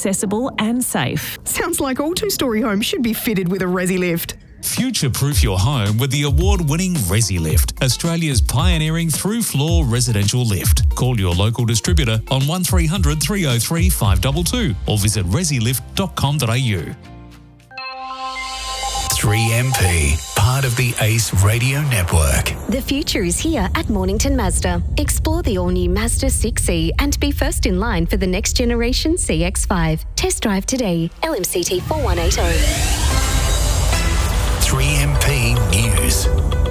accessible and safe. Sounds like all two-storey homes should be fitted with a Resi Lift. Future-proof your home with the award-winning Resi Lift, Australia's pioneering through-floor residential lift. Call your local distributor on 1300 303 522 or visit resilift.com.au. 3MP, part of the ACE Radio Network. The future is here at Mornington Mazda. Explore the all-new Mazda 6e and be first in line for the next generation CX-5. Test drive today. LMCT 4180. 3MP News.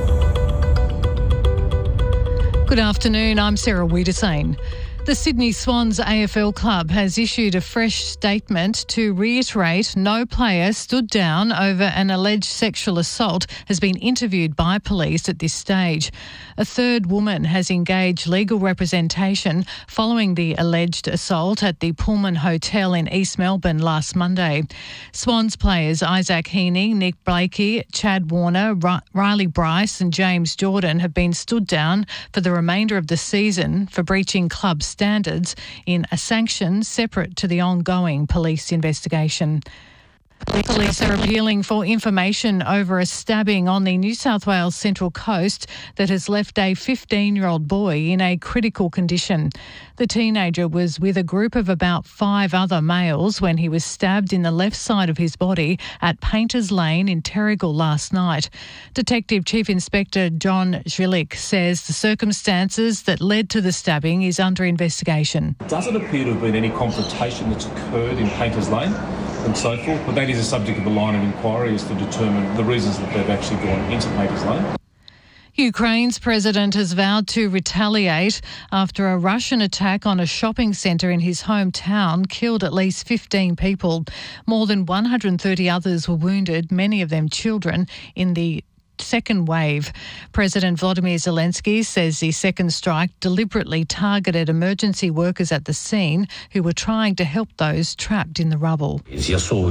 Good afternoon, I'm Sarah Wiedersane. The Sydney Swans AFL club has issued a fresh statement to reiterate no player stood down over an alleged sexual assault has been interviewed by police at this stage. A third woman has engaged legal representation following the alleged assault at the Pullman Hotel in East Melbourne last Monday. Swans players Isaac Heaney, Nick Blakey, Chad Warner, Riley Bryce and James Jordan have been stood down for the remainder of the season for breaching club standards in a sanction separate to the ongoing police investigation. Police are appealing for information over a stabbing on the New South Wales Central Coast that has left a 15-year-old boy in a critical condition. The teenager was with a group of about 5 other males when he was stabbed in the left side of his body at Painters Lane in Terrigal last night. Detective Chief Inspector John Zwilik says the circumstances that led to the stabbing is under investigation. It doesn't appear to have been any confrontation that's occurred in Painters Lane and so forth, but that is a subject of a line of inquiry is to determine the reasons that they've actually gone into Painters Lane. Ukraine's president has vowed to retaliate after a Russian attack on a shopping centre in his hometown killed at least 15 people. More than 130 others were wounded, many of them children, in the second wave. President Volodymyr Zelensky says the second strike deliberately targeted emergency workers at the scene who were trying to help those trapped in the rubble. This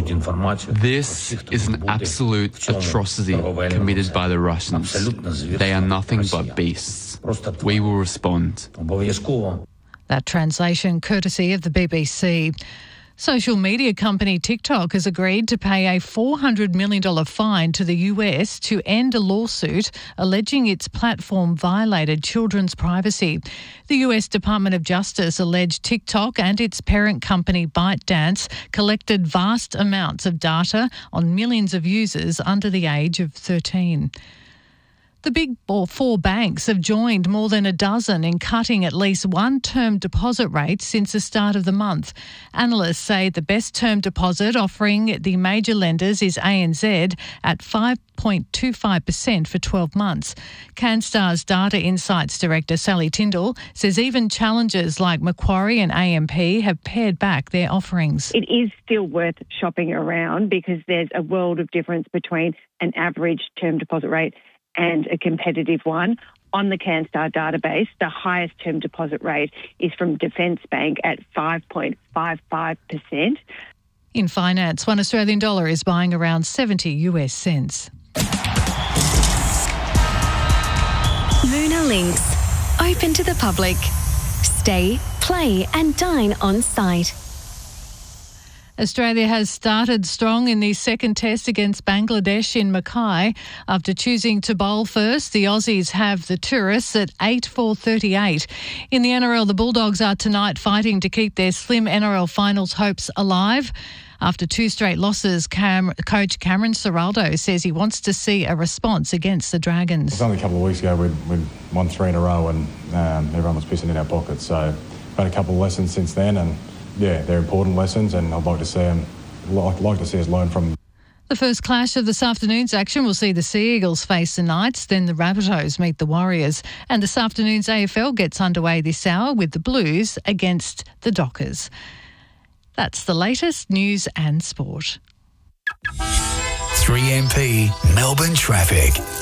is an absolute atrocity committed by the Russians. They are nothing but beasts. We will respond. That translation courtesy of the BBC. Social media company TikTok has agreed to pay a $400 million fine to the US to end a lawsuit alleging its platform violated children's privacy. The US Department of Justice alleged TikTok and its parent company ByteDance collected vast amounts of data on millions of users under the age of 13. The Big Four banks have joined more than a dozen in cutting at least one term deposit rate since the start of the month. Analysts say the best term deposit offering the major lenders is ANZ at 5.25% for 12 months. CanStar's Data Insights Director Sally Tyndall says even challengers like Macquarie and AMP have pared back their offerings. It is still worth shopping around because there's a world of difference between an average term deposit rate and a competitive one. On the CanStar database, the highest term deposit rate is from Defence Bank at 5.55%. In finance, $1 Australian dollar is buying around 70 US cents. Luna Links. Open to the public. Stay, play and dine on site. Australia has started strong in the second test against Bangladesh in Mackay. After choosing to bowl first, the Aussies have the tourists at 8-for-38. In the NRL, the Bulldogs are tonight fighting to keep their slim NRL finals hopes alive. After 2 straight losses, coach Cameron Ciraldo says he wants to see a response against the Dragons. It's only a couple of weeks ago we'd won 3 in a row and everyone was pissing in our pockets. So I've had a couple of lessons since then and yeah, they're important lessons and I'd like to see them. I'd like to see us learn from them. The first clash of this afternoon's action will see the Sea Eagles face the Knights, then the Rabbitohs meet the Warriors. And this afternoon's AFL gets underway this hour with the Blues against the Dockers. That's the latest news and sport. 3MP Melbourne Traffic.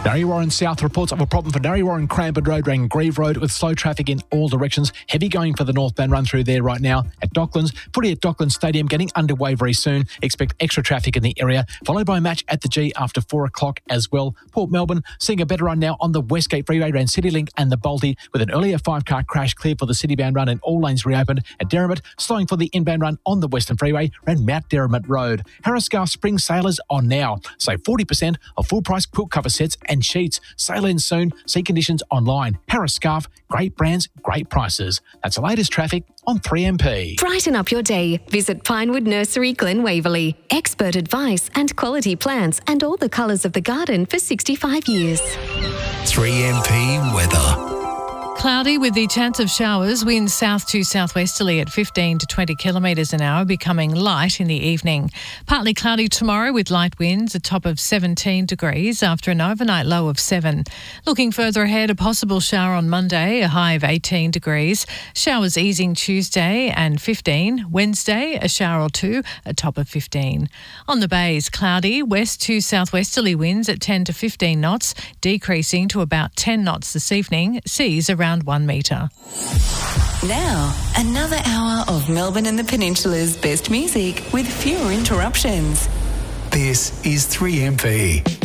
Narre Warren South reports of a problem for Narre Warren Cranbourne Road and Grieve Road with slow traffic in all directions. Heavy going for the northbound run through there right now at Docklands. Footy at Docklands Stadium getting underway very soon. Expect extra traffic in the area, followed by a match at the G after 4 o'clock as well. Port Melbourne seeing a better run now on the Westgate Freeway around CityLink and the Balti with an earlier 5-car crash cleared for the citybound run and all lanes reopened. At Derrimut, slowing for the inbound run on the Western Freeway around Mount Derrimut Road. Harris Scarf Spring Sale is on now. Save 40% of full-price quilt cover sets and sheets. Sale ends soon. See conditions online. Harris Scarf, great brands, great prices. That's the latest traffic on 3MP. Brighten up your day. Visit Pinewood Nursery, Glen Waverley. Expert advice and quality plants and all the colours of the garden for 65 years. 3MP weather. Cloudy with the chance of showers, winds south to southwesterly at 15 to 20 kilometres an hour, becoming light in the evening. Partly cloudy tomorrow with light winds, a top of 17 degrees after an overnight low of 7. Looking further ahead, a possible shower on Monday, a high of 18 degrees. Showers easing Tuesday and 15. Wednesday, a shower or two, a top of 15. On the bays, cloudy, west to southwesterly winds at 10 to 15 knots, decreasing to about 10 knots this evening. Seas around 1 metre. Now, another hour of Melbourne and the Peninsula's best music with fewer interruptions. This is 3MP.